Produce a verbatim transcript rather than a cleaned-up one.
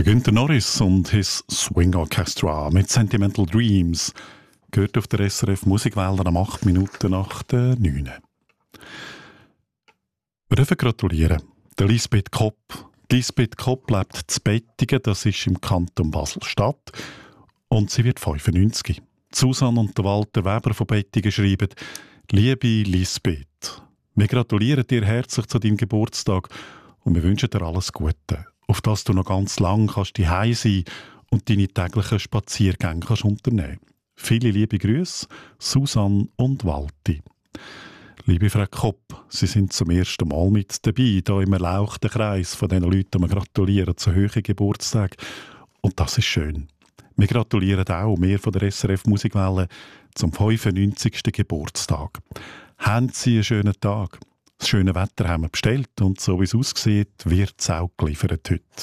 Der Günther Norris und his Swing Orchestra mit Sentimental Dreams gehört auf der S R F Musikwelle am acht Minuten nach der neun. Wir dürfen gratulieren. Der Lisbeth Kopp. Die Lisbeth Kopp lebt in Bettigen, das ist im Kanton Basel-Stadt. Und sie wird fünfundneunzig. Susanne und der Walter Weber von Bettigen schreiben: Liebe Lisbeth, wir gratulieren dir herzlich zu deinem Geburtstag und wir wünschen dir alles Gute, auf dass du noch ganz lang kannst daheim sein und deine täglichen Spaziergänge kannst unternehmen. Viele liebe Grüße, Susanne und Walti. Liebe Frau Kopp, Sie sind zum ersten Mal mit dabei, hier im erlauchten Kreis von den Leuten, die wir gratulieren zu hohen Geburtstag. Und das ist schön. Wir gratulieren auch, wir von der S R F Musikwelle, zum fünfundneunzigsten Geburtstag. Haben Sie einen schönen Tag. Das schöne Wetter haben wir bestellt und so wie es aussieht, wird es auch geliefert heute.